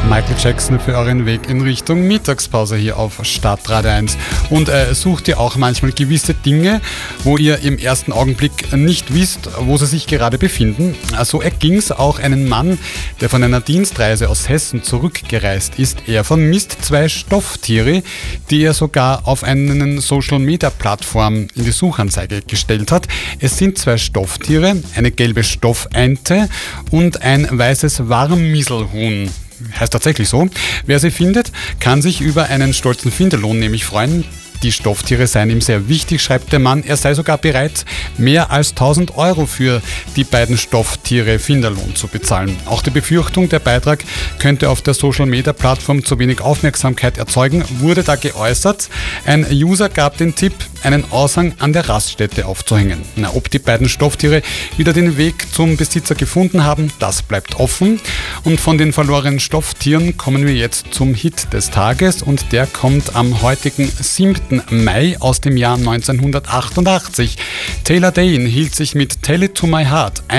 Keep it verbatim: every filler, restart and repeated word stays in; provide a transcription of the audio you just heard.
Michael Jackson für euren Weg in Richtung Mittagspause hier auf Stadtradio eins. Und äh, sucht ihr auch manchmal gewisse Dinge, wo ihr im ersten Augenblick nicht wisst, wo sie sich gerade befinden? So erging es auch einen Mann, der von einer Dienstreise aus Hessen zurückgereist ist. Er vermisst zwei Stofftiere, die er sogar auf einen Social-Media-Plattform in die Suchanzeige gestellt hat. Es sind zwei Stofftiere, eine gelbe Stoffente und ein weißes Warmmisselhuhn. Heißt tatsächlich so. Wer sie findet, kann sich über einen stolzen Finderlohn nämlich freuen. Die Stofftiere seien ihm sehr wichtig, schreibt der Mann. Er sei sogar bereit, mehr als tausend Euro für die beiden Stofftiere Finderlohn zu bezahlen. Auch die Befürchtung, der Beitrag könnte auf der Social-Media-Plattform zu wenig Aufmerksamkeit erzeugen, wurde da geäußert. Ein User gab den Tipp, einen Aushang an der Raststätte aufzuhängen. Na, ob die beiden Stofftiere wieder den Weg zum Besitzer gefunden haben, das bleibt offen. Und von den verlorenen Stofftieren kommen wir jetzt zum Hit des Tages und der kommt am heutigen siebten Mai aus dem Jahr neunzehnhundertachtundachtzig. Taylor Dayne hielt sich mit Tell It To My Heart